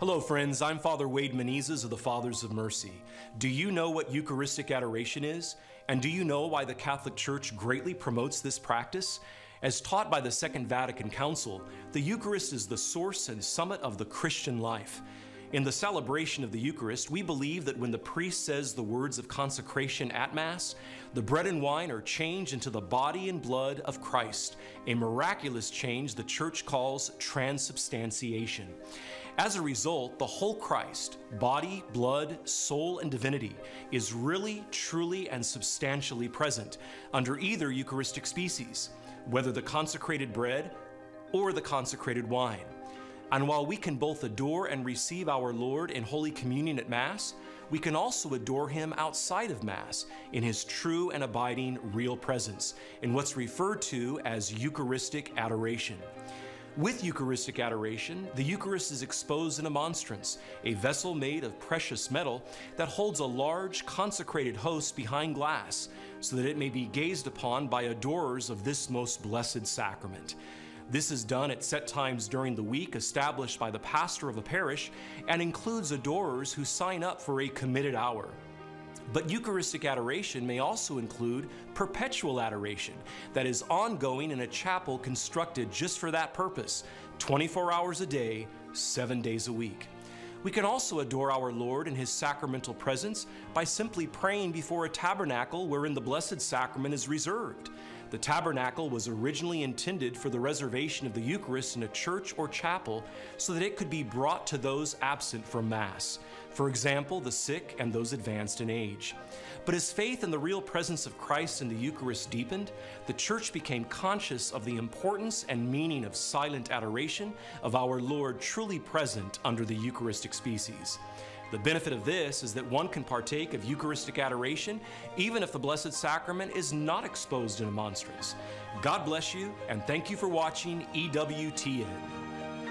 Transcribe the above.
Hello friends, I'm Father Wade Menezes of the Fathers of Mercy. Do you know what Eucharistic adoration is? And do you know why the Catholic Church greatly promotes this practice? As taught by the Second Vatican Council, the Eucharist is the source and summit of the Christian life. In the celebration of the Eucharist, we believe that when the priest says the words of consecration at Mass, the bread and wine are changed into the body and blood of Christ, a miraculous change the Church calls transubstantiation. As a result, the whole Christ, body, blood, soul, and divinity, is really, truly, and substantially present under either Eucharistic species, whether the consecrated bread or the consecrated wine. And while we can both adore and receive our Lord in Holy Communion at Mass, we can also adore Him outside of Mass in His true and abiding real presence, in what's referred to as Eucharistic adoration. With Eucharistic adoration, the Eucharist is exposed in a monstrance, a vessel made of precious metal that holds a large consecrated host behind glass, so that it may be gazed upon by adorers of this most blessed sacrament. This is done at set times during the week established by the pastor of a parish and includes adorers who sign up for a committed hour. But Eucharistic adoration may also include perpetual adoration that is ongoing in a chapel constructed just for that purpose, 24 hours a day, 7 days a week. We can also adore our Lord in His sacramental presence by simply praying before a tabernacle wherein the Blessed Sacrament is reserved. The tabernacle was originally intended for the reservation of the Eucharist in a church or chapel so that it could be brought to those absent from Mass, for example, the sick and those advanced in age. But as faith in the real presence of Christ in the Eucharist deepened, the Church became conscious of the importance and meaning of silent adoration of our Lord truly present under the Eucharistic species. The benefit of this is that one can partake of Eucharistic adoration even if the Blessed Sacrament is not exposed in a monstrance. God bless you, and thank you for watching EWTN.